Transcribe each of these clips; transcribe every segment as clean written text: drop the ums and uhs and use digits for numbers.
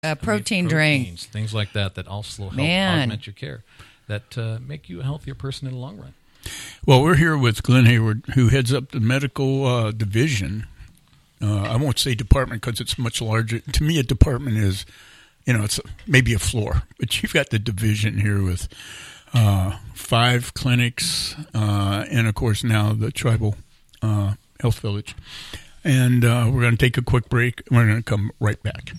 protein proteins, drink. things like that also help augment your care, that make you a healthier person in the long run. Well, we're here with Glenn Hayward, who heads up the medical division. I won't say department because it's much larger. To me, a department is, it's maybe a floor. But you've got the division here with 5 clinics and, of course, now the Tribal Health Village. And we're going to take a quick break. We're going to come right back.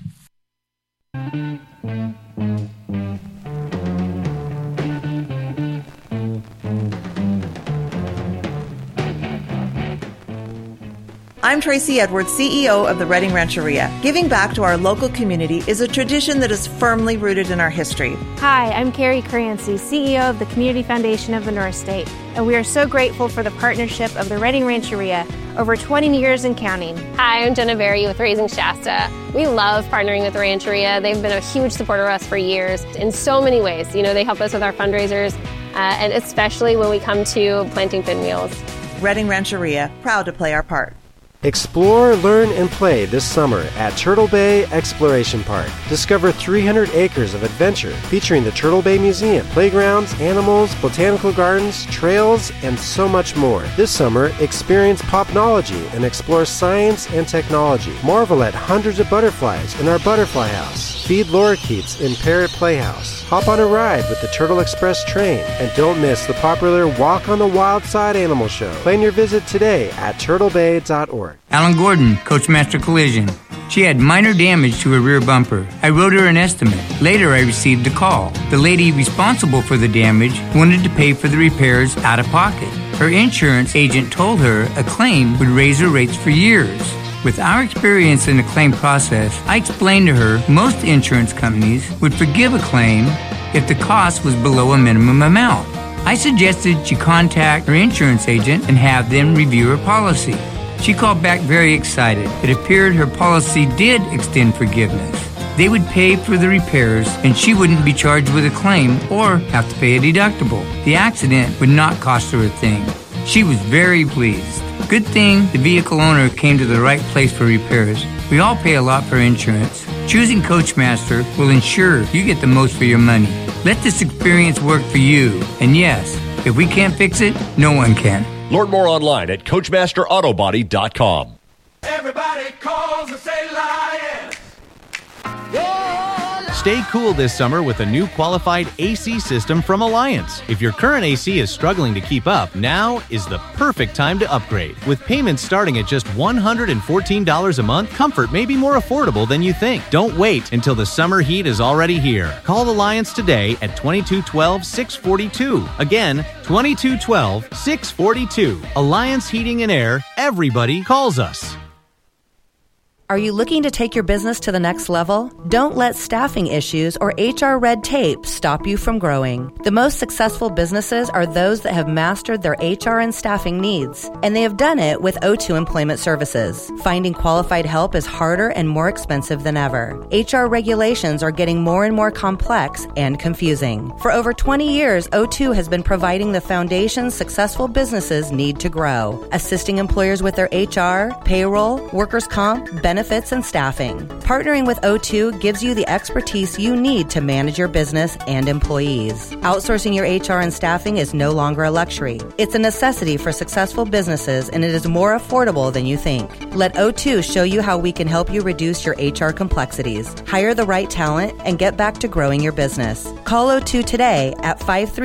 I'm Tracy Edwards, CEO of the Redding Rancheria. Giving back to our local community is a tradition that is firmly rooted in our history. Hi, I'm Carrie Crancy, CEO of the Community Foundation of the North State, and we are so grateful for the partnership of the Redding Rancheria over 20 years and counting. Hi, I'm Jenna Berry with Raising Shasta. We love partnering with the Rancheria. They've been a huge supporter of us for years in so many ways. They help us with our fundraisers, and especially when we come to planting pinwheels. Redding Rancheria, proud to play our part. Explore, learn, and play this summer at Turtle Bay Exploration Park. Discover 300 acres of adventure featuring the Turtle Bay Museum, playgrounds, animals, botanical gardens, trails, and so much more. This summer, experience popnology and explore science and technology. Marvel at hundreds of butterflies in our butterfly house. Feed lorikeets in Parrot Playhouse. Hop on a ride with the Turtle Express train. And don't miss the popular Walk on the Wild Side Animal Show. Plan your visit today at turtlebay.org. Alan Gordon, Coachmaster Collision. She had minor damage to her rear bumper. I wrote her an estimate. Later, I received a call. The lady responsible for the damage wanted to pay for the repairs out of pocket. Her insurance agent told her a claim would raise her rates for years. With our experience in the claim process, I explained to her most insurance companies would forgive a claim if the cost was below a minimum amount. I suggested she contact her insurance agent and have them review her policy. She called back very excited. It appeared her policy did extend forgiveness. They would pay for the repairs and she wouldn't be charged with a claim or have to pay a deductible. The accident would not cost her a thing. She was very pleased. Good thing the vehicle owner came to the right place for repairs. We all pay a lot for insurance. Choosing Coachmaster will ensure you get the most for your money. Let this experience work for you. And yes, if we can't fix it, no one can. Learn more online at CoachmasterAutobody.com. Everybody calls and say lion. Stay cool this summer with a new qualified AC system from Alliance. If your current AC is struggling to keep up, now is the perfect time to upgrade. With payments starting at just $114 a month, comfort may be more affordable than you think. Don't wait until the summer heat is already here. Call Alliance today at 2212-642. Again, 2212-642. Alliance Heating and Air. Everybody calls us. Are you looking to take your business to the next level? Don't let staffing issues or HR red tape stop you from growing. The most successful businesses are those that have mastered their HR and staffing needs, and they have done it with O2 Employment Services. Finding qualified help is harder and more expensive than ever. HR regulations are getting more and more complex and confusing. For over 20 years, O2 has been providing the foundation successful businesses need to grow, assisting employers with their HR, payroll, workers' comp, benefits, and staffing. Partnering with O2 gives you the expertise you need to manage your business and employees. Outsourcing your HR and staffing is no longer a luxury. It's a necessity for successful businesses, and it is more affordable than you think. Let O2 show you how we can help you reduce your HR complexities, hire the right talent, and get back to growing your business. Call O2 today at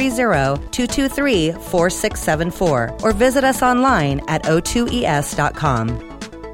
530-223-4674 or visit us online at o2es.com.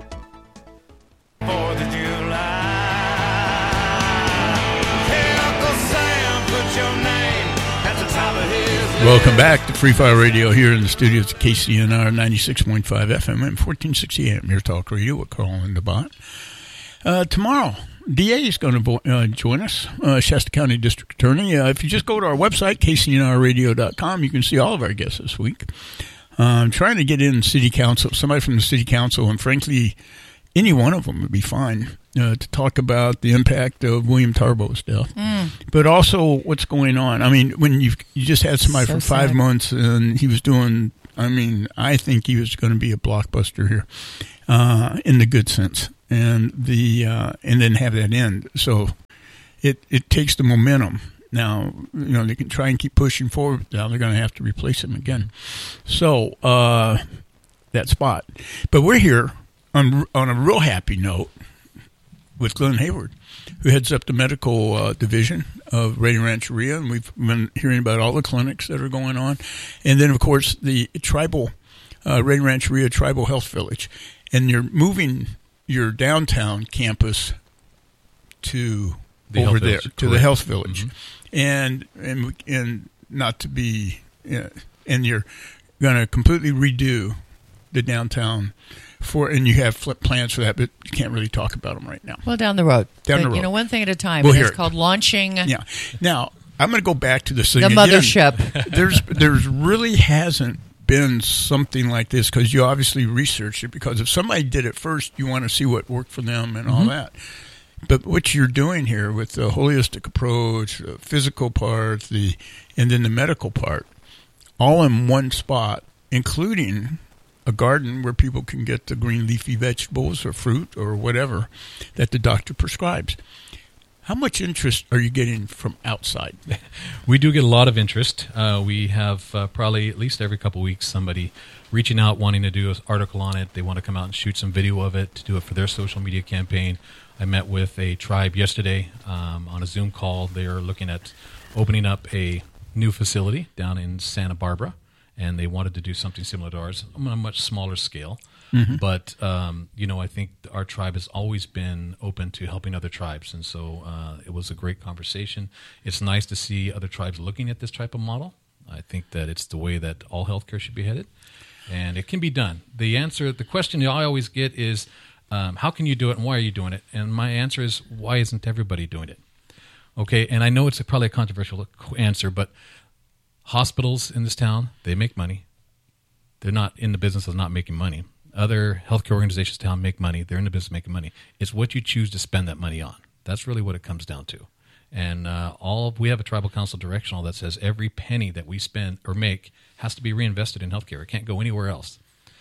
Welcome back to Free Fire Radio here in the studios at KCNR 96.5 FM and 1460 AM. Your talk radio with Carl and the Bot. Tomorrow, DA is going to join us, Shasta County District Attorney. If you just go to our website, kcnrradio.com, you can see all of our guests this week. I'm trying to get in City Council, somebody from the City Council, and frankly, any one of them would be fine to talk about the impact of William Tarbow's death, but also what's going on. I mean, when you just had somebody for 5 months and he was doing, I think he was going to be a blockbuster here in the good sense. and then have that end. So it takes the momentum. Now, they can try and keep pushing forward. Now they're going to have to replace him again. So that spot. But we're here on a real happy note with Glenn Hayward, who heads up the medical division of Redding Rancheria, and we've been hearing about all the clinics that are going on. And then, of course, the tribal Redding Rancheria Tribal Health Village. And you're moving your downtown campus to the over there, village, to correct. the health village. Mm-hmm. And not to be, and you're going to completely redo the downtown and you have plans for that, but you can't really talk about them right now. Well, down the road. Down the road. One thing at a time. We'll It's called launching. Yeah. Now, I'm going to go back to this thing The again. mothership. There's really hasn't been something like this, because you obviously researched it, because if somebody did it first, you want to see what worked for them and all that. But what you're doing here with the holistic approach, the physical part, and then the medical part, all in one spot, including a garden where people can get the green leafy vegetables or fruit or whatever that the doctor prescribes. How much interest are you getting from outside? We do get a lot of interest. We have probably at least every couple of weeks somebody reaching out wanting to do an article on it. They want to come out and shoot some video of it to do it for their social media campaign. I met with a tribe yesterday on a Zoom call. They are looking at opening up a new facility down in Santa Barbara, and they wanted to do something similar to ours on a much smaller scale. But, I think our tribe has always been open to helping other tribes, and so it was a great conversation. It's nice to see other tribes looking at this type of model. I think that it's the way that all healthcare should be headed, and it can be done. The question I always get is, how can you do it, and why are you doing it? And my answer is, why isn't everybody doing it? Okay, and I know it's probably a controversial answer, but hospitals in this town, they make money. They're not in the business of not making money. Other healthcare organizations in town make money. They're in the business of making money. It's what you choose to spend that money on. That's really what it comes down to. And we have a tribal council directional that says every penny that we spend or make has to be reinvested in healthcare. It can't go anywhere else.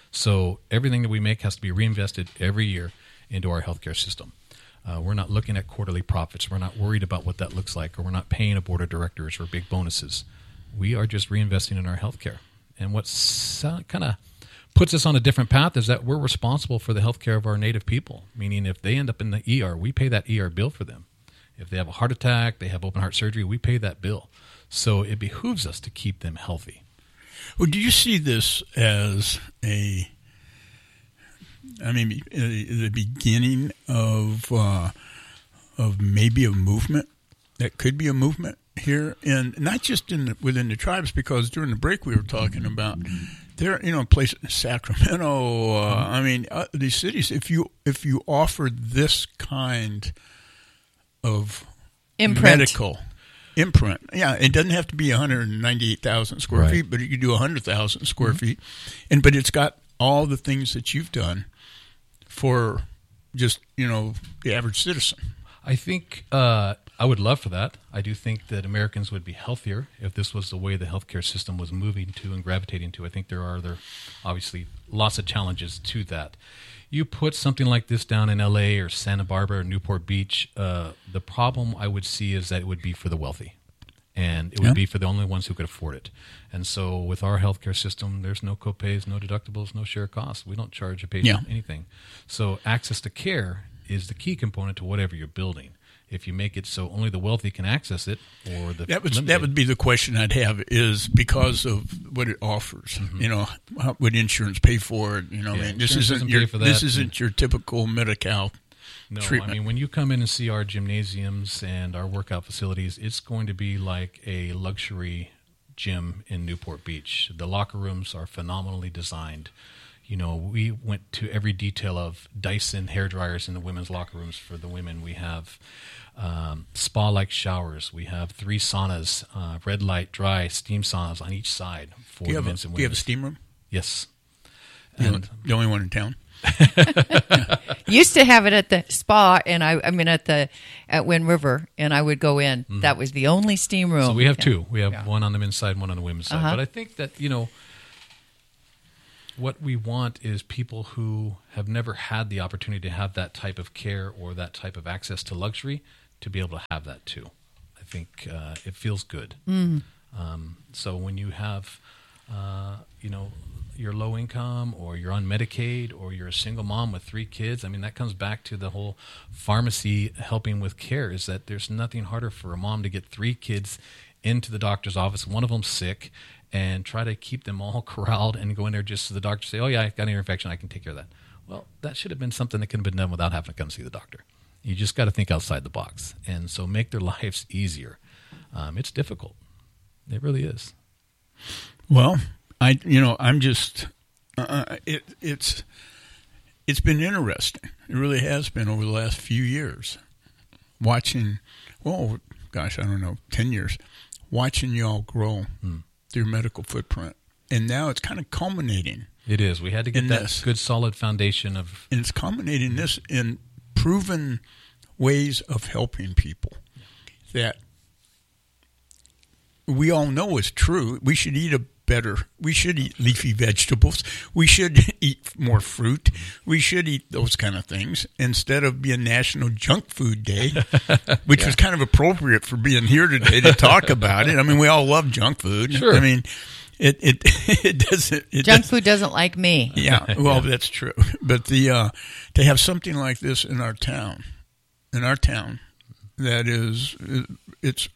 So everything that we make has to be reinvested every year into our healthcare system. We're not looking at quarterly profits. We're not worried about what that looks like, or we're not paying a board of directors or big bonuses. We are just reinvesting in our healthcare. And what's kind of puts us on a different path is that we're responsible for the healthcare of our native people, meaning if they end up in the ER, we pay that ER bill for them. If they have a heart attack, they have open heart surgery, we pay that bill. So it behooves us to keep them healthy. Well, do you see this as the beginning of maybe a movement? That could be a movement here, and not just within the tribes, because during the break we were talking about there, places in Sacramento. These cities. If you offer this kind of medical imprint, it doesn't have to be 198,000 square feet, but you could do 100,000 square feet, but it's got all the things that you've done for just the average citizen. I think I would love for that. I do think that Americans would be healthier if this was the way the healthcare system was moving to and gravitating to. I think there are obviously lots of challenges to that. You put something like this down in L.A. or Santa Barbara or Newport Beach, the problem I would see is that it would be for the wealthy. And it would be for the only ones who could afford it. And so with our healthcare system, there's no copays, no deductibles, no share costs. We don't charge a patient anything. So access to care is the key component to whatever you're building. If you make it so only the wealthy can access it, or that would be the question I'd have, is because of what it offers. How would insurance pay for it? This isn't your typical Medi-Cal treatment. When you come in and see our gymnasiums and our workout facilities, it's going to be like a luxury gym in Newport Beach. The locker rooms are phenomenally designed. We went to every detail of Dyson hair dryers in the women's locker rooms for the women. We have spa-like showers. We have 3 saunas, red light, dry, steam saunas on each side for the men's and women. Do you have a steam room? Yes. The only one in town? Used to have it at the spa, and at Wind River, and I would go in. Mm-hmm. That was the only steam room. So we have 2. We have one on the men's side, one on the women's side. But I think that, what we want is people who have never had the opportunity to have that type of care or that type of access to luxury to be able to have that too. I think it feels good. So when you have, you're low income or you're on Medicaid or you're a single mom with 3 kids, I mean, that comes back to the whole pharmacy helping with care, is that there's nothing harder for a mom to get 3 kids into the doctor's office, one of them sick, and try to keep them all corralled and go in there just so the doctor say, oh yeah, I got an ear infection, I can take care of that. Well, that should have been something that could have been done without having to come see the doctor. You just got to think outside the box. And so make their lives easier. It's difficult. It really is. Well, I'm just, it's been interesting. It really has been over the last few years. Watching, 10 years, watching y'all grow through medical footprint. And now it's kind of culminating. It is. We had to get that good solid foundation of. And it's culminating this in proven ways of helping people that we all know is true. We should eat we should eat leafy vegetables. We should eat more fruit. We should eat those kind of things instead of being National Junk Food Day, which was kind of appropriate for being here today to talk about it. I mean, we all love junk food. Sure. I mean, it doesn't. Junk food doesn't like me. Yeah, well, that's true. But to have something like this in our town, that is, it's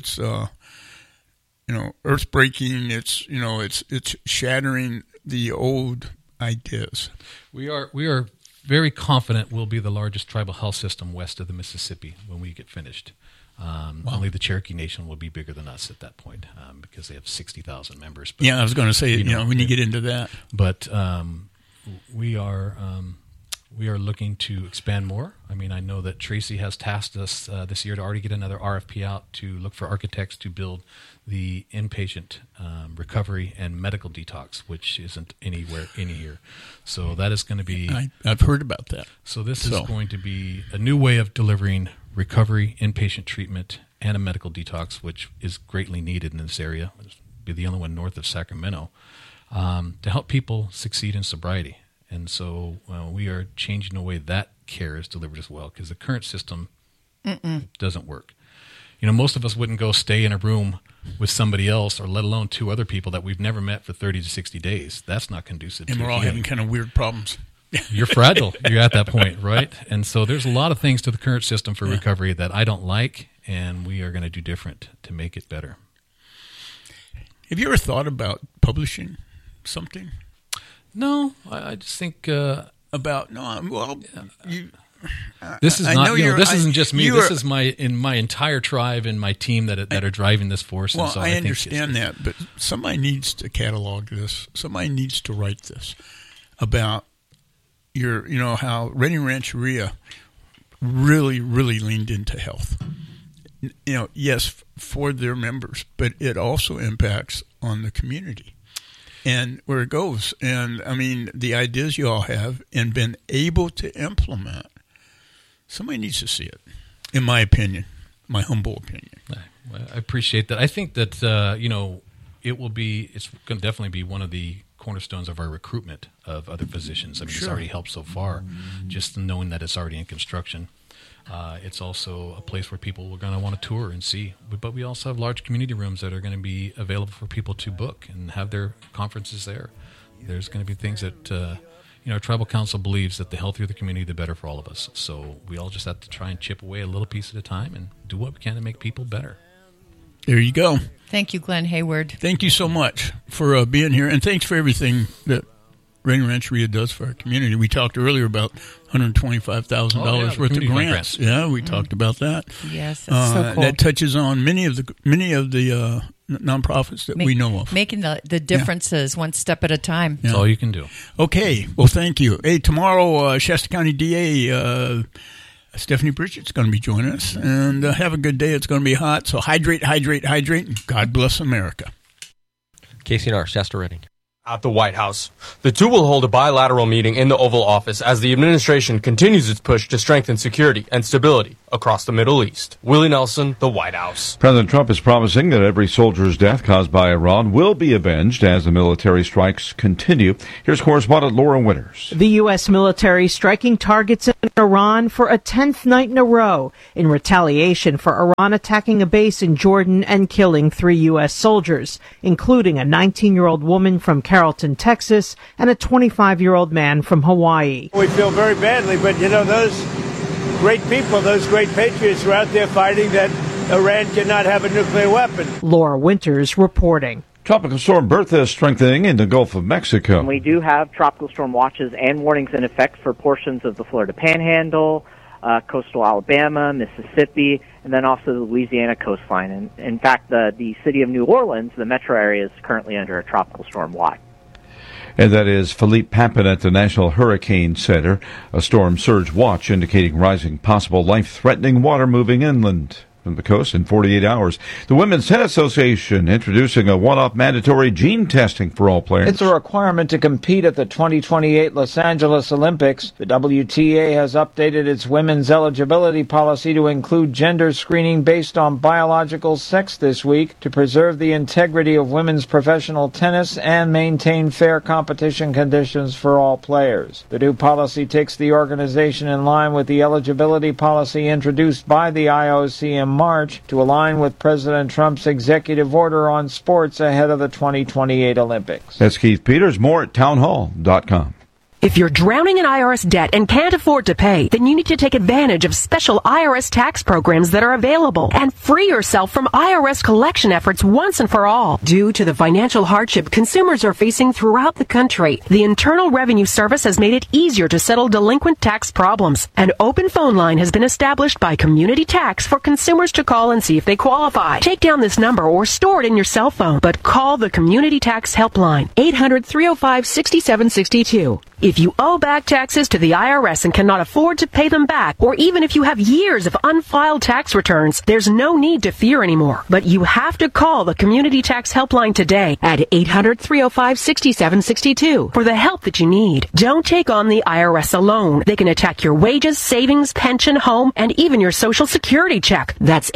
earth breaking. It's shattering the old ideas. We are very confident we'll be the largest tribal health system west of the Mississippi when we get finished. Only the Cherokee Nation will be bigger than us at that point because they have 60,000 members. But, I was going to say, when you get into that. But we are looking to expand more. I mean, I know that Tracy has tasked us this year to already get another RFP out to look for architects to build the inpatient recovery and medical detox, which isn't anywhere in here. So that is going to be... I've heard about that. So this is going to be a new way of delivering recovery, inpatient treatment, and a medical detox, which is greatly needed in this area. It'll be the only one north of Sacramento, to help people succeed in sobriety. And so we are changing the way that care is delivered as well, because the current system doesn't work. Most of us wouldn't go stay in a room with somebody else, or let alone 2 other people that we've never met for 30 to 60 days. That's not conducive to healing. And we're all having kind of weird problems. You're fragile. You're at that point, right? And so there's a lot of things to the current system for recovery that I don't like, and we are going to do different to make it better. Have you ever thought about publishing something? No, I just think this is not. This isn't just me. This is my entire tribe and my team that are driving this force. Well, and so I understand that, but somebody needs to catalog this. Somebody needs to write this about how Redding Rancheria really, really leaned into health. Yes, for their members, but it also impacts on the community and where it goes. And I mean, the ideas you all have and been able to implement, somebody needs to see it, in my opinion, my humble opinion. I appreciate that. I think that, it's going to definitely be one of the cornerstones of our recruitment of other physicians. I mean, It's already helped so far, just knowing that it's already in construction. It's also a place where people are going to want to tour and see. But we also have large community rooms that are going to be available for people to book and have their conferences there. There's going to be things that, our tribal council believes that the healthier the community, the better for all of us. So we all just have to try and chip away a little piece at a time and do what we can to make people better. There you go. Thank you, Glenn Hayward. Thank you so much for being here, and thanks for everything that Redding Rancheria does for our community. We talked earlier about $125,000 worth of grants. Yeah, we talked about that. Yes, that's so cool. That touches on many of the nonprofits that we know of. Making the differences one step at a time. That's all you can do. Okay, well, thank you. Hey, tomorrow, Shasta County DA Stephanie Bridget's going to be joining us. And have a good day. It's going to be hot. So hydrate, hydrate, hydrate. And God bless America. KCNR, Shasta Redding. At the White House, the two will hold a bilateral meeting in the Oval Office as the administration continues its push to strengthen security and stability across the Middle East. Willie Nelson, the White House. President Trump is promising that every soldier's death caused by Iran will be avenged as the military strikes continue. Here's correspondent Laura Winters. The U.S. military striking targets in Iran for a 10th night in a row in retaliation for Iran attacking a base in Jordan and killing 3 U.S. soldiers, including a 19-year-old woman from Carrollton, Texas, and a 25-year-old man from Hawaii. We feel very badly, but those great people, those great patriots are out there fighting that Iran cannot have a nuclear weapon. Laura Winters reporting. Tropical storm Bertha is strengthening in the Gulf of Mexico. We do have tropical storm watches and warnings in effect for portions of the Florida Panhandle, coastal Alabama, Mississippi, and then also the Louisiana coastline. And in fact, the city of New Orleans, the metro area, is currently under a tropical storm watch. And that is Philippe Papin at the National Hurricane Center. A storm surge watch indicating rising possible life-threatening water moving inland from the coast in 48 hours. The Women's Tennis Association introducing a one-off mandatory gene testing for all players. It's a requirement to compete at the 2028 Los Angeles Olympics. The WTA has updated its women's eligibility policy to include gender screening based on biological sex this week to preserve the integrity of women's professional tennis and maintain fair competition conditions for all players. The new policy takes the organization in line with the eligibility policy introduced by the IOC in March to align with President Trump's executive order on sports ahead of the 2028 Olympics. That's Keith Peters. More at townhall.com. If you're drowning in IRS debt and can't afford to pay, then you need to take advantage of special IRS tax programs that are available and free yourself from IRS collection efforts once and for all. Due to the financial hardship consumers are facing throughout the country, the Internal Revenue Service has made it easier to settle delinquent tax problems. An open phone line has been established by Community Tax for consumers to call and see if they qualify. Take down this number or store it in your cell phone, but call the Community Tax Helpline, 800-305-6762. If you owe back taxes to the IRS and cannot afford to pay them back, or even if you have years of unfiled tax returns, there's no need to fear anymore. But you have to call the Community Tax Helpline today at 800-305-6762 for the help that you need. Don't take on the IRS alone. They can attack your wages, savings, pension, home, and even your Social Security check. That's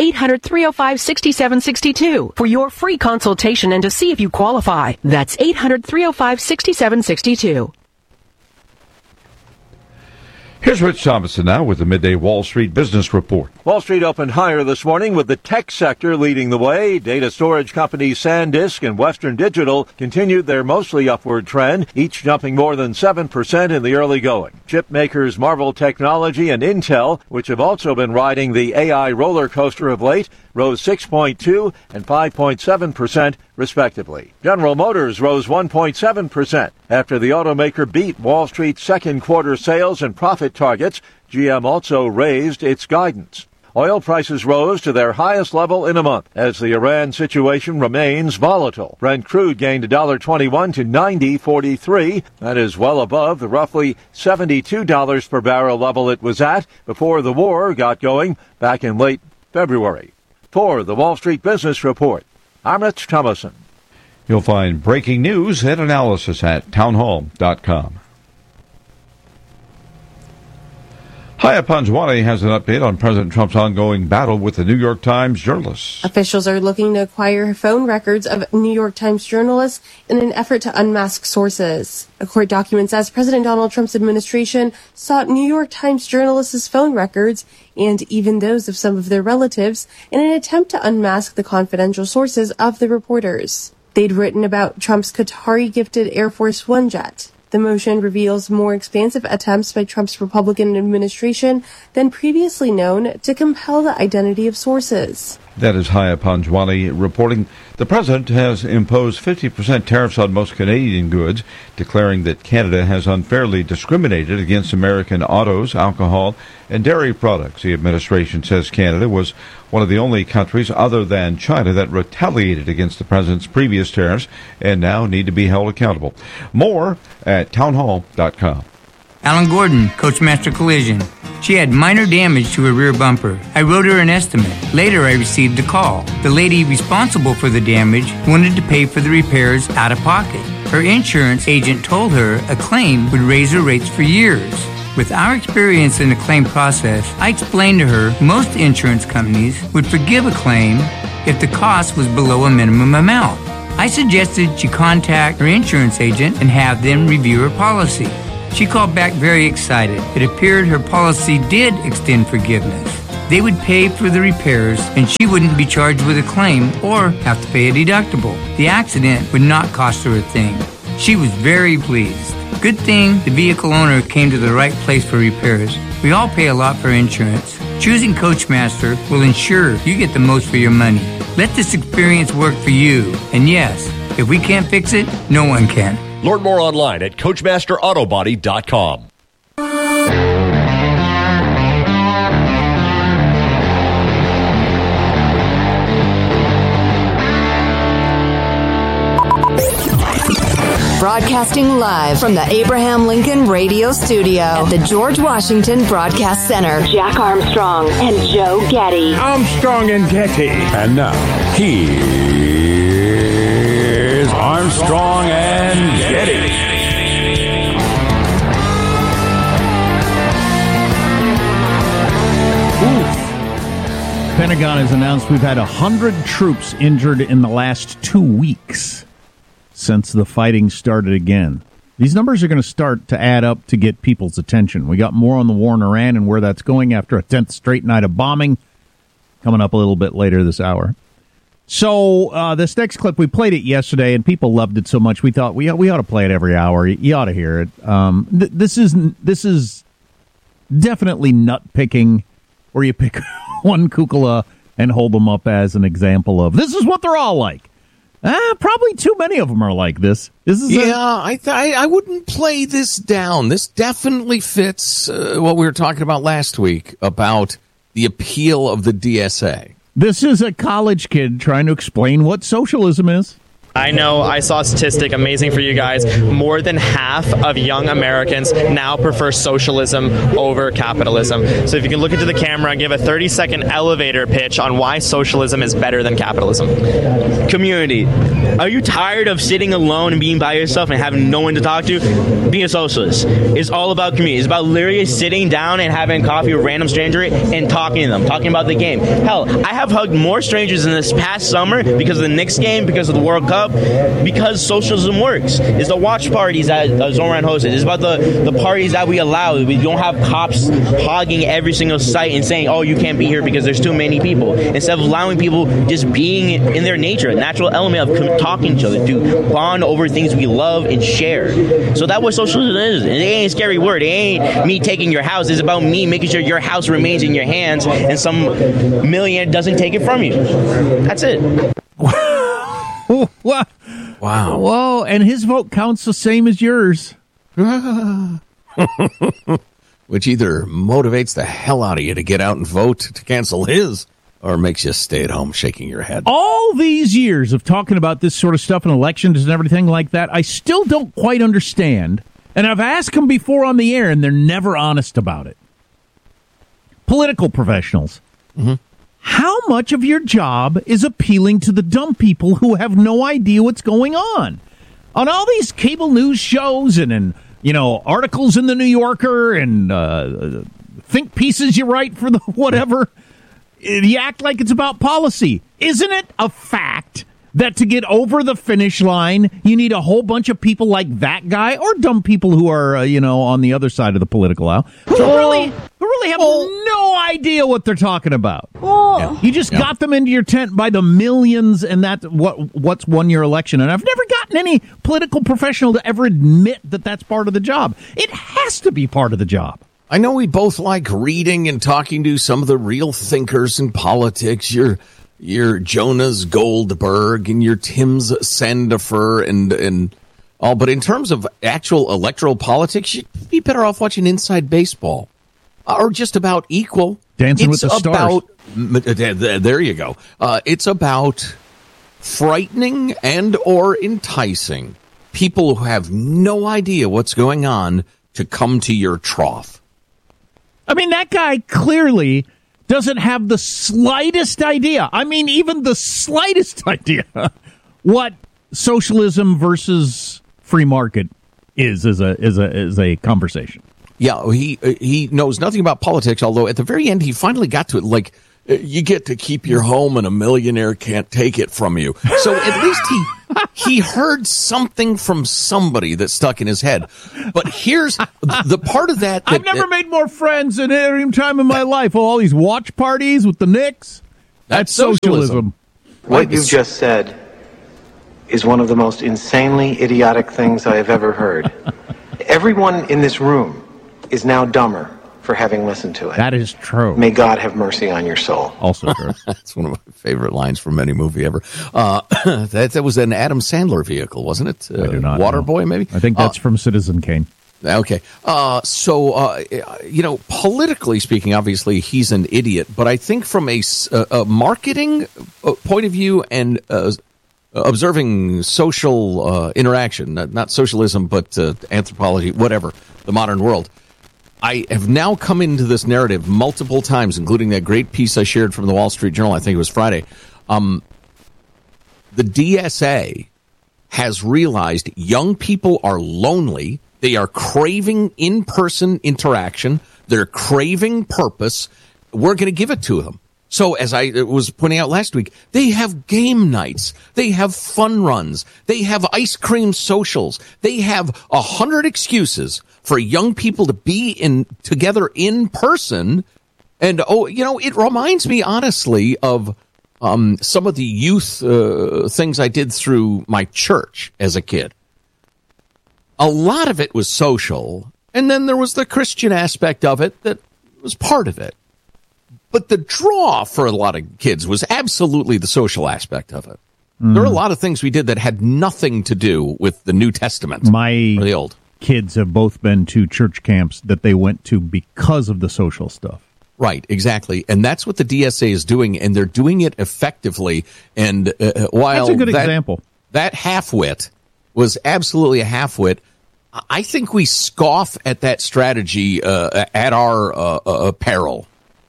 800-305-6762 for your free consultation and to see if you qualify. That's 800-305-6762. Here's Rich Thomason now with the Midday Wall Street Business Report. Wall Street opened higher this morning with the tech sector leading the way. Data storage companies SanDisk and Western Digital continued their mostly upward trend, each jumping more than 7% in the early going. Chip makers Marvell Technology and Intel, which have also been riding the AI roller coaster of late, rose 6.2% and 5.7% respectively. General Motors rose 1.7% after the automaker beat Wall Street's second quarter sales and profit targets. GM also raised its guidance. Oil prices rose to their highest level in a month as the Iran situation remains volatile. Brent crude gained $1.21 to $90.43. That is well above the roughly $72 per barrel level it was at before the war got going back in late February. For the Wall Street Business Report, I'm Rich Thomason. You'll find breaking news and analysis at townhall.com. Haya Panjwani has an update on President Trump's ongoing battle with the New York Times journalists. Officials are looking to acquire phone records of New York Times journalists in an effort to unmask sources. A court document says President Donald Trump's administration sought New York Times journalists' phone records and even those of some of their relatives in an attempt to unmask the confidential sources of the reporters. They'd written about Trump's Qatari-gifted Air Force One jet. The motion reveals more expansive attempts by Trump's Republican administration than previously known to compel the identity of sources. That is Haya Panjwani reporting. The president has imposed 50% tariffs on most Canadian goods, declaring that Canada has unfairly discriminated against American autos, alcohol, and dairy products. The administration says Canada was one of the only countries other than China that retaliated against the president's previous tariffs and now need to be held accountable. More at townhall.com. Alan Gordon, Coachmaster Collision. She had minor damage to her rear bumper. I wrote her an estimate. Later, I received a call. The lady responsible for the damage wanted to pay for the repairs out of pocket. Her insurance agent told her a claim would raise her rates for years. With our experience in the claim process, I explained to her most insurance companies would forgive a claim if the cost was below a minimum amount. I suggested she contact her insurance agent and have them review her policy. She called back very excited. It appeared her policy did extend forgiveness. They would pay for the repairs and she wouldn't be charged with a claim or have to pay a deductible. The accident would not cost her a thing. She was very pleased. Good thing the vehicle owner came to the right place for repairs. We all pay a lot for insurance. Choosing Coachmaster will ensure you get the most for your money. Let this experience work for you. And yes, if we can't fix it, no one can. Learn more online at CoachmasterAutobody.com. Broadcasting live from the Abraham Lincoln Radio Studio at the George Washington Broadcast Center. Jack Armstrong and Joe Getty. Armstrong and Getty. And now, here's Armstrong and Getty. Pentagon has announced we've had 100 troops injured in the last 2 weeks since the fighting started again. These numbers are going to start to add up to get people's attention. We got more on the war in Iran and where that's going after a 10th straight night of bombing coming up a little bit later this hour. So this next clip, we played it yesterday, and people loved it so much we thought we ought to play it every hour. You ought to hear it. This is definitely nut-picking, where you pick one kukla and hold them up as an example of, this is what they're all like. Probably too many of them are like this. I wouldn't play this down. This definitely fits what we were talking about last week about the appeal of the DSA. This is a college kid trying to explain what socialism is. I know I saw a statistic, amazing for you guys. More than half of young Americans now prefer socialism over capitalism. So if you can look into the camera and give a 30-second elevator pitch on why socialism is better than capitalism. Community. Are you tired of sitting alone and being by yourself and having no one to talk to? Being a socialist is all about community. It's about literally sitting down and having coffee with a random stranger and talking to them, talking about the game. Hell, I have hugged more strangers in this past summer because of the Knicks game, because of the World Cup, because socialism works. It's the watch parties that Zoran hosted. It's about the parties that we allow. We don't have cops hogging every single site and saying, oh, you can't be here because there's too many people. Instead of allowing people just being in their nature, a natural element of talking to each other, to bond over things we love and share. So that's what socialism is. And it ain't a scary word. It ain't me taking your house. It's about me making sure your house remains in your hands and some millionaire doesn't take it from you. That's it. Wow. Whoa, and his vote counts the same as yours. Which either motivates the hell out of you to get out and vote to cancel his, or makes you stay at home shaking your head. All these years of talking about this sort of stuff in elections and everything like that, I still don't quite understand. And I've asked them before on the air, and they're never honest about it. Political professionals. Mm-hmm. How much of your job is appealing to the dumb people who have no idea what's going on? On all these cable news shows and articles in the New Yorker and think pieces you write for the whatever, you act like it's about policy. Isn't it a fact that to get over the finish line, you need a whole bunch of people like that guy or dumb people who are, on the other side of the political aisle who really have no idea what they're talking about. You just got them into your tent by the millions, and that's what's won your election. And I've never gotten any political professional to ever admit that that's part of the job. It has to be part of the job. I know we both like reading and talking to some of the real thinkers in politics. Your Jonas Goldberg and your Tim's Sandifer and all. But in terms of actual electoral politics, you'd be better off watching Inside Baseball or just about equal. Dancing with the Stars. There you go. It's about frightening and or enticing people who have no idea what's going on to come to your trough. I mean, that guy clearly doesn't have the slightest idea. I mean, even the slightest idea what socialism versus free market is as a conversation. Yeah, he knows nothing about politics, although at the very end he finally got to it, like, you get to keep your home and a millionaire can't take it from you. So at least he heard something from somebody that stuck in his head. But here's the part of that I've never made more friends in any time in my life. All these watch parties with the Knicks. That's socialism. What you've just said is one of the most insanely idiotic things I have ever heard. Everyone in this room is now dumber for having listened to it. That is true. May God have mercy on your soul. Also true. That's one of my favorite lines from any movie ever. That was an Adam Sandler vehicle, wasn't it? I do not Waterboy, maybe? I think that's from Citizen Kane. Okay. Politically speaking, obviously, he's an idiot. But I think from a marketing point of view and observing social interaction, not socialism, but anthropology, whatever, the modern world, I have now come into this narrative multiple times, including that great piece I shared from the Wall Street Journal, I think it was Friday. The DSA has realized young people are lonely. They are craving in-person interaction. They're craving purpose. We're going to give it to them. So as I was pointing out last week, they have game nights. They have fun runs. They have ice cream socials. They have 100 excuses for young people to be together in person. And, it reminds me, honestly, of some of the youth things I did through my church as a kid. A lot of it was social, and then there was the Christian aspect of it that was part of it. But the draw for a lot of kids was absolutely the social aspect of it. There were a lot of things we did that had nothing to do with the New Testament. Or the Old. Kids have both been to church camps that they went to because of the social stuff. Right, exactly. And that's what the DSA is doing, and they're doing it effectively. And while that's a good example. That half-wit was absolutely a half-wit, I think we scoff at that strategy at our peril.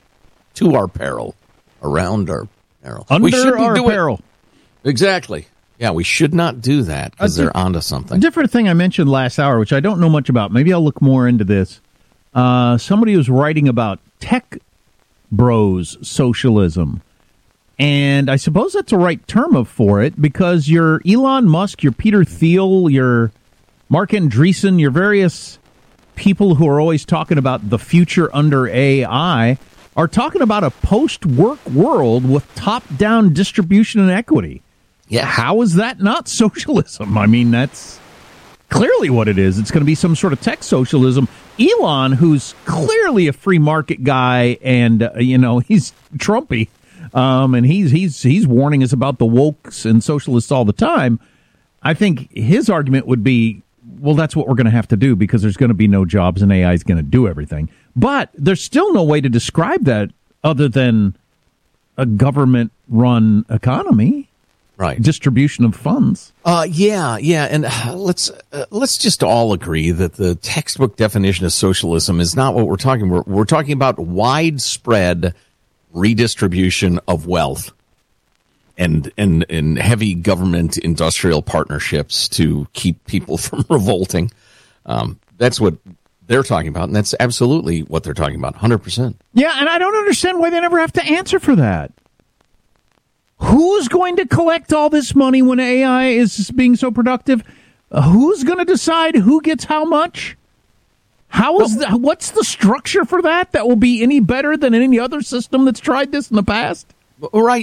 To our peril, around our peril. Under our peril. Exactly. Yeah, we should not do that because they're onto something. A different thing I mentioned last hour, which I don't know much about. Maybe I'll look more into this. Somebody was writing about tech bros socialism. And I suppose that's the right term for it because your Elon Musk, your Peter Thiel, your Mark Andreessen, your various people who are always talking about the future under AI are talking about a post-work world with top-down distribution and equity. Yeah. How is that not socialism? I mean, that's clearly what it is. It's going to be some sort of tech socialism. Elon, who's clearly a free market guy, and he's Trumpy, and he's warning us about the wokes and socialists all the time. I think his argument would be, well, that's what we're going to have to do because there's going to be no jobs and AI is going to do everything. But there's still no way to describe that other than a government-run economy. Right. Distribution of funds. Yeah. And let's just all agree that the textbook definition of socialism is not what we're talking about. We're talking about widespread redistribution of wealth and heavy government industrial partnerships to keep people from revolting. That's what they're talking about, and that's absolutely what they're talking about, 100%. Yeah, and I don't understand why they never have to answer for that. Who's going to collect all this money when AI is being so productive? Who's going to decide who gets how much? What's the structure for that will be any better than any other system that's tried this in the past? Right.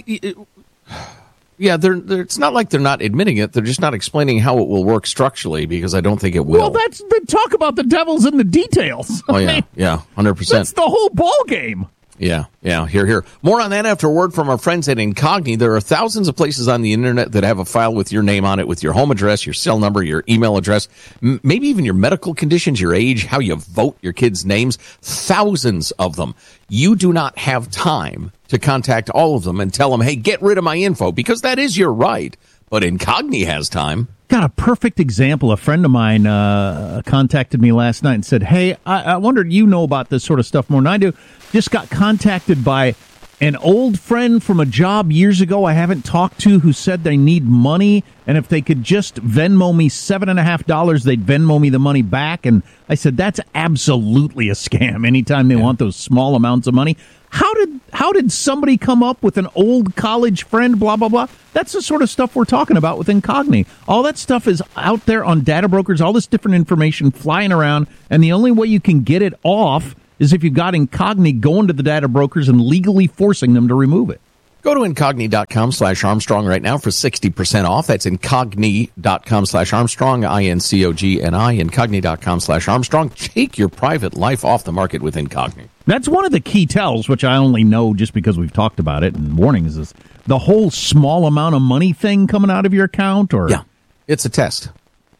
Yeah, it's not like they're not admitting it. They're just not explaining how it will work structurally because I don't think it will. Well, talk about the devil's in the details. Oh, yeah, 100%. That's the whole ball game. Yeah, here. More on that after a word from our friends at Incogni. There are thousands of places on the internet that have a file with your name on it, with your home address, your cell number, your email address, maybe even your medical conditions, your age, how you vote, your kids' names. Thousands of them. You do not have time to contact all of them and tell them, hey, get rid of my info, because that is your right. But Incogni has time. Got a perfect example. A friend of mine contacted me last night and said, hey, I wondered, you know about this sort of stuff more than I do. Just got contacted by an old friend from a job years ago I haven't talked to who said they need money, and if they could just Venmo me $7.50, they'd Venmo me the money back. And I said, that's absolutely a scam anytime they want those small amounts of money. How did somebody come up with an old college friend, blah, blah, blah? That's the sort of stuff we're talking about with Incogni. All that stuff is out there on data brokers, all this different information flying around, and the only way you can get it off is if you've got Incogni going to the data brokers and legally forcing them to remove it. Go to Incogni.com/Armstrong right now for 60% off. That's Incogni.com/Armstrong, INCOGNI, Incogni.com/Armstrong. Take your private life off the market with Incogni. That's one of the key tells, which I only know just because we've talked about it and warnings, is the whole small amount of money thing coming out of your account. Or yeah, it's a test.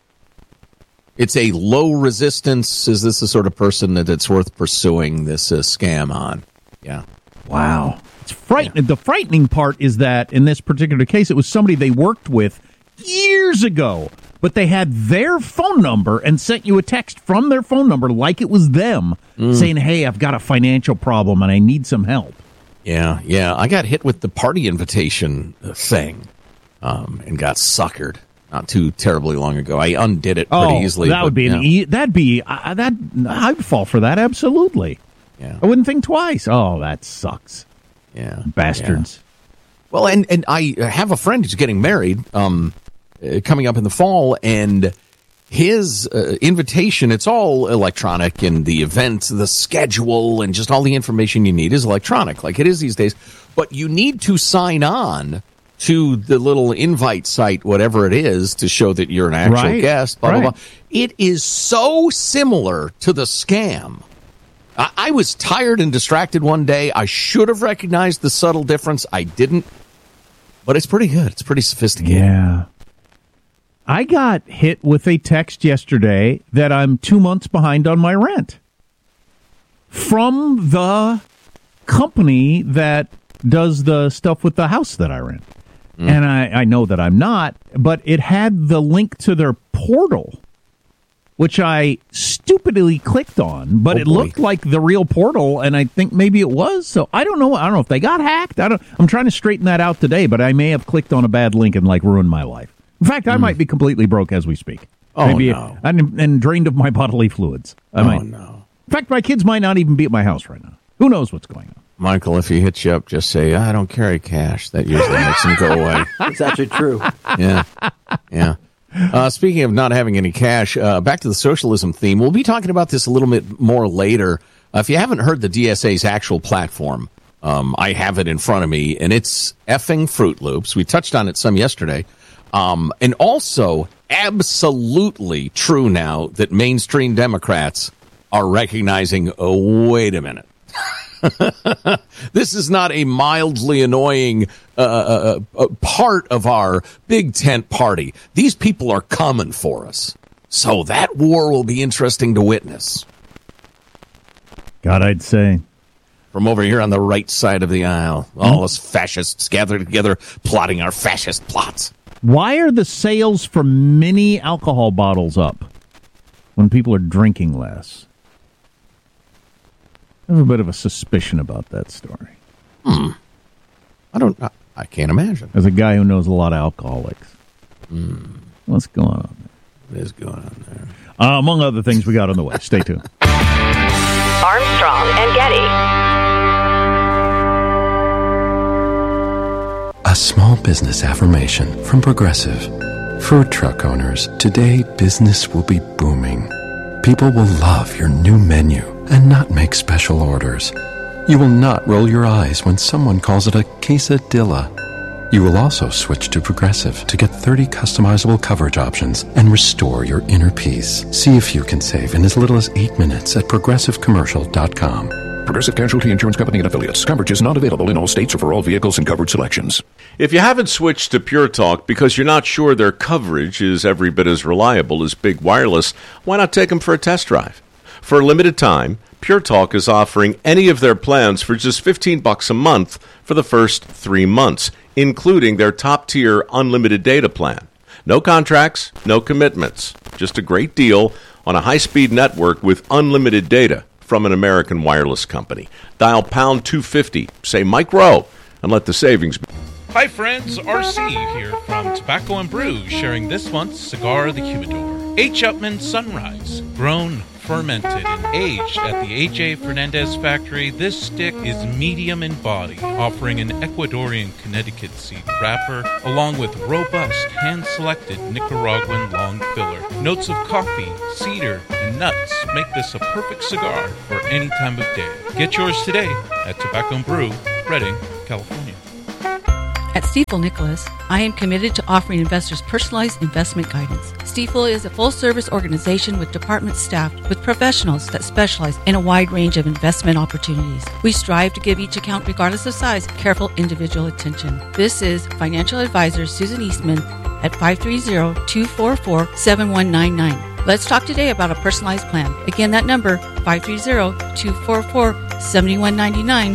It's a low resistance. Is this the sort of person that it's worth pursuing this scam on? Yeah. Wow. It's frightening. Yeah. The frightening part is that in this particular case, it was somebody they worked with years ago, but they had their phone number and sent you a text from their phone number like it was them saying, hey, I've got a financial problem and I need some help. Yeah. I got hit with the party invitation thing and got suckered not too terribly long ago. I undid it pretty easily. That would be I'd fall for that, absolutely. Yeah. I wouldn't think twice. Oh, that sucks. Yeah. Bastards. Yeah. Well, and I have a friend who's getting married coming up in the fall, and his invitation, it's all electronic, and the event, the schedule, and just all the information you need is electronic, like it is these days. But you need to sign on to the little invite site, whatever it is, to show that you're an actual guest, blah, blah, blah. It is so similar to the scam. I was tired and distracted one day. I should have recognized the subtle difference. I didn't. But it's pretty good. It's pretty sophisticated. Yeah. I got hit with a text yesterday that I'm 2 months behind on my rent from the company that does the stuff with the house that I rent. And I know that I'm not, but it had the link to their portal, which I stupidly clicked on, but it looked like the real portal, and I think maybe it was. So I don't know. I don't know if they got hacked. I'm trying to straighten that out today, but I may have clicked on a bad link and ruined my life. In fact, I might be completely broke as we speak. Maybe no. And drained of my bodily fluids. No. In fact, my kids might not even be at my house right now. Who knows what's going on? Michael, if he hits you up, just say, I don't carry cash. That usually makes him go away. It's actually true. Yeah. Speaking of not having any cash, back to the socialism theme. We'll be talking about this a little bit more later. If you haven't heard the DSA's actual platform, I have it in front of me, and it's effing Fruit Loops. We touched on it some yesterday. And also, absolutely true now that mainstream Democrats are recognizing, wait a minute. This is not a mildly annoying part of our big tent party. These people are coming for us. So that war will be interesting to witness. God, I'd say. From over here on the right side of the aisle, all us fascists gathered together plotting our fascist plots. Why are the sales for mini alcohol bottles up when people are drinking less? I have a bit of a suspicion about that story. I can't imagine. As a guy who knows a lot of alcoholics. What's going on there? What is going on there? Among other things we got on the way. Stay tuned. Armstrong and Getty. A small business affirmation from Progressive. For truck owners, today business will be booming. People will love your new menu and not make special orders. You will not roll your eyes when someone calls it a quesadilla. You will also switch to Progressive to get 30 customizable coverage options and restore your inner peace. See if you can save in as little as 8 minutes at progressivecommercial.com. Progressive Casualty Insurance Company and Affiliates. Coverage is not available in all states or for all vehicles and coverage selections. If you haven't switched to Pure Talk because you're not sure their coverage is every bit as reliable as Big Wireless, why not take them for a test drive? For a limited time, Pure Talk is offering any of their plans for just $15 a month for the first 3 months, including their top-tier unlimited data plan. No contracts, no commitments. Just a great deal on a high-speed network with unlimited data from an American wireless company. Dial pound 250, say Mike Rowe, and let the savings be. Hi friends, RC here from Tobacco and Brew, sharing this month's Cigar of the Humidor. H. Upmann Sunrise, grown, fermented, and aged at the A.J. Fernandez factory. This stick is medium in body, offering an Ecuadorian Connecticut seed wrapper, along with robust, hand-selected Nicaraguan long filler. Notes of coffee, cedar, and nuts make this a perfect cigar for any time of day. Get yours today at Tobacco and Brew, Redding, California. At Stifel Nicholas, I am committed to offering investors personalized investment guidance. Stifel is a full-service organization with departments staffed with professionals that specialize in a wide range of investment opportunities. We strive to give each account, regardless of size, careful individual attention. This is financial advisor Susan Eastman at 530-244-7199. Let's talk today about a personalized plan. Again, that number, 530-244-7199.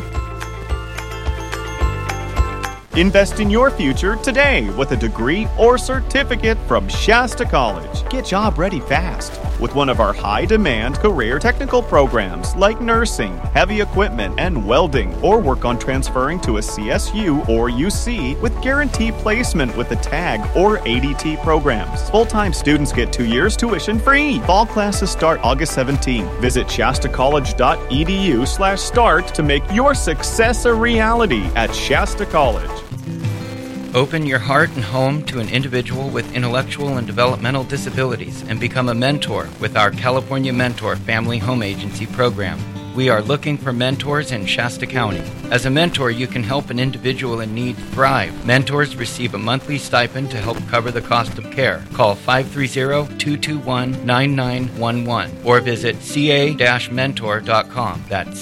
Invest in your future today with a degree or certificate from Shasta College. Get job ready fast with one of our high-demand career technical programs like nursing, heavy equipment, and welding, or work on transferring to a CSU or UC with guaranteed placement with the TAG or ADT programs. Full-time students get 2 years tuition free. Fall classes start August 17. Visit shastacollege.edu/start to make your success a reality at Shasta College. Open your heart and home to an individual with intellectual and developmental disabilities and become a mentor with our California Mentor Family Home Agency program. We are looking for mentors in Shasta County. As a mentor, you can help an individual in need thrive. Mentors receive a monthly stipend to help cover the cost of care. Call 530-221-9911 or visit ca-mentor.com. That's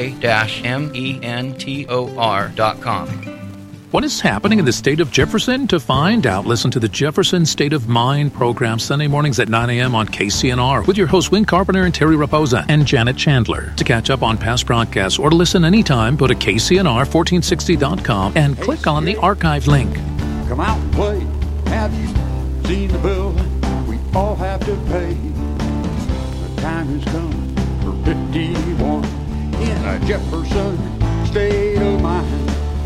ca-mentor.com. What is happening in the state of Jefferson? To find out, listen to the Jefferson State of Mind program Sunday mornings at 9 a.m. on KCNR with your hosts Win Carpenter and Terry Raposa and Janet Chandler. To catch up on past broadcasts or to listen anytime, go to KCNR1460.com and click on the archive link. Come out and play. Have you seen the bill we all have to pay? The time has come for 51 in a Jefferson State of Mind.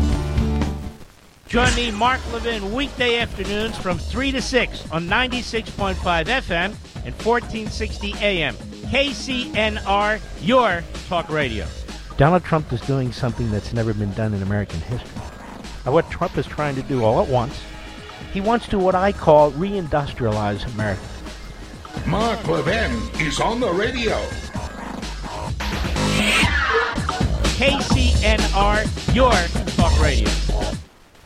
Join me, Mark Levin, weekday afternoons from 3 to 6 on 96.5 FM and 1460 AM. KCNR, your talk radio. Donald Trump is doing something that's never been done in American history. Now, what Trump is trying to do all at once, he wants to what I call reindustrialize America. Mark Levin is on the radio. KCNR, your talk radio.